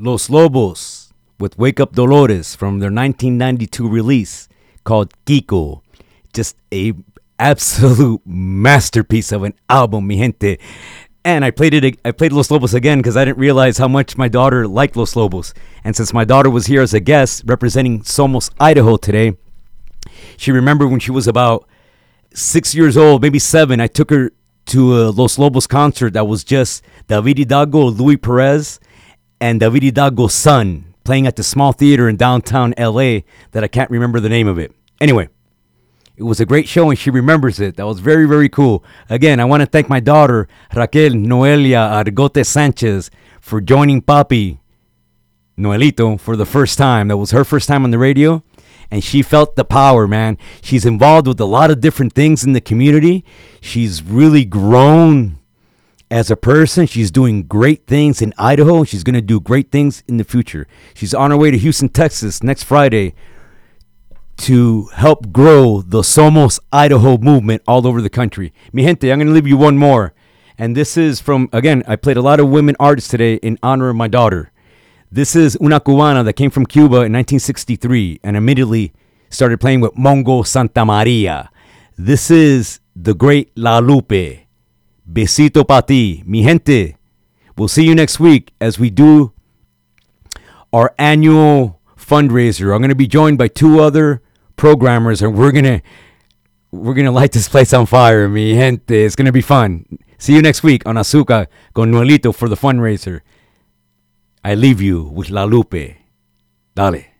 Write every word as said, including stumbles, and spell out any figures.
Los Lobos with Wake Up Dolores from their nineteen ninety-two release called Kiko. Just a absolute masterpiece of an album, mi gente. And I played it. I played Los Lobos again because I didn't realize how much my daughter liked Los Lobos. And since my daughter was here as a guest representing Somos, Idaho today, she remembered when she was about six years old, maybe seven, I took her to a Los Lobos concert that was just David Hidalgo, Louis Perez, and David Hidalgo's son playing at the small theater in downtown L A that I can't remember the name of it. Anyway, it was a great show and she remembers it. That was very, very cool. Again, I want to thank my daughter, Raquel Noelia Argote Sanchez, for joining Papi, Noelito, for the first time. That was her first time on the radio. And she felt the power, man. She's involved with a lot of different things in the community. She's really grown as a person. She's doing great things in Idaho. She's going to do great things in the future. She's on her way to Houston, Texas next Friday to help grow the Somos Idaho movement all over the country. Mi gente, I'm going to leave you one more. And this is from, again, I played a lot of women artists today in honor of my daughter. This is una cubana that came from Cuba in nineteen sixty-three and immediately started playing with Mongo Santa Maria. This is the great La Lupe. Besito pa ti. Mi gente, we'll see you next week as we do our annual fundraiser. I'm going to be joined by two other programmers and we're going to we're going to light this place on fire, mi gente. It's going to be fun. See you next week on Azúcar con Noelito for the fundraiser. I leave you with La Lupe. Dale.